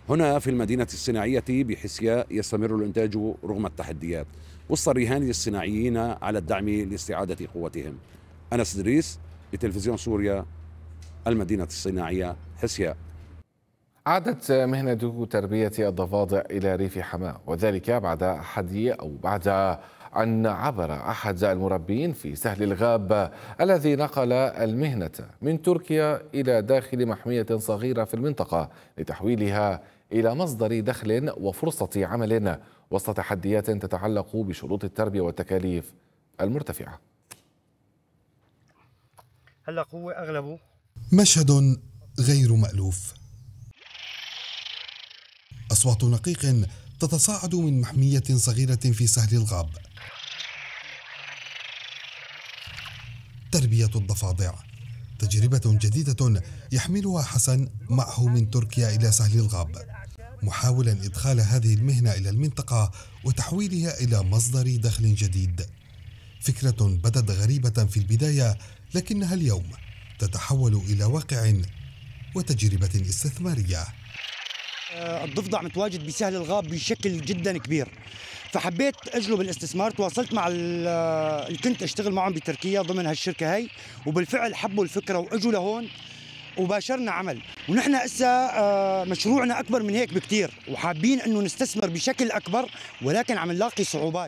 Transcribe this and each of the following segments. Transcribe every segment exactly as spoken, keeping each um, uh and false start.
هنا في المدينة الصناعية بحسياء يستمر الإنتاج رغم التحديات وسط الرهان الصناعيين على الدعم لاستعادة قوتهم. أنس إدريس لتلفزيون سوريا، المدينة الصناعية حسياء. عادت مهنة تربية الضفادع إلى ريف حماة، وذلك بعد أحد أو بعد أن عبر أحد المربين في سهل الغاب الذي نقل المهنة من تركيا إلى داخل محمية صغيرة في المنطقة لتحويلها إلى مصدر دخل وفرصة عمل وسط تحديات تتعلق بشروط التربية والتكاليف المرتفعة. هلا هو أغلبه مشهد غير مألوف، أصوات نقيق تتصاعد من محمية صغيرة في سهل الغاب. تربية الضفادع تجربة جديدة يحملها حسن معه من تركيا إلى سهل الغاب، محاولا إدخال هذه المهنة إلى المنطقة وتحويلها إلى مصدر دخل جديد. فكرة بدت غريبة في البداية، لكنها اليوم تتحول إلى واقع وتجربة استثمارية. الضفدع متواجد بسهل الغاب بشكل جدا كبير، فحبيت اجلب الاستثمار. تواصلت مع اللي كنت اشتغل معهم بتركيا ضمن هالشركه هي، وبالفعل حبوا الفكره واجوا لهون وباشرنا عمل. ونحن هسه مشروعنا اكبر من هيك بكتير، وحابين انه نستثمر بشكل اكبر، ولكن عم نلاقي صعوبات.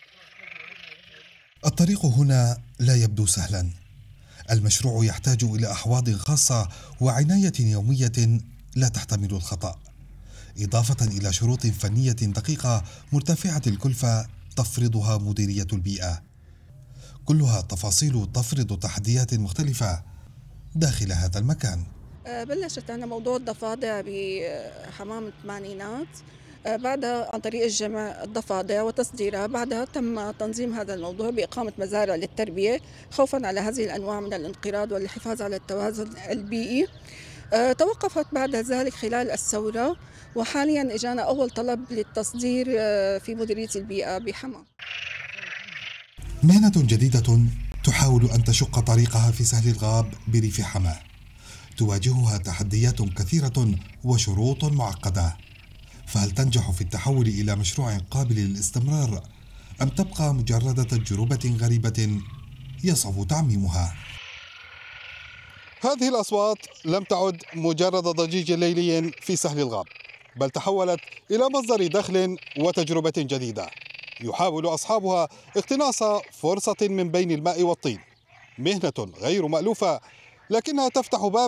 الطريق هنا لا يبدو سهلا. المشروع يحتاج إلى أحواض خاصة وعناية يومية لا تحتمل الخطأ، إضافة إلى شروط فنية دقيقة مرتفعة الكلفة تفرضها مديرية البيئة. كلها تفاصيل تفرض تحديات مختلفة داخل هذا المكان. بلشت أنا موضوع الضفادع بحمام الثمانينات، بعدها عن طريق الجمع الضفادع وتصديرها. بعدها تم تنظيم هذا الموضوع بإقامة مزارع للتربية خوفا على هذه الأنواع من الانقراض والحفاظ على التوازن البيئي. توقفت بعد ذلك خلال الثورة، وحاليا اجانا أول طلب للتصدير في مديرية البيئة بحماة. مهنة جديدة تحاول أن تشق طريقها في سهل الغاب بريف حماة، تواجهها تحديات كثيرة وشروط معقدة. فهل تنجح في التحول إلى مشروع قابل للاستمرار، أم تبقى مجرد تجربة غريبة يصعب تعميمها؟ هذه الأصوات لم تعد مجرد ضجيج ليلي في سهل الغاب، بل تحولت إلى مصدر دخل وتجربة جديدة يحاول أصحابها اقتناص فرصة من بين الماء والطين. مهنة غير مألوفة، لكنها تفتح باب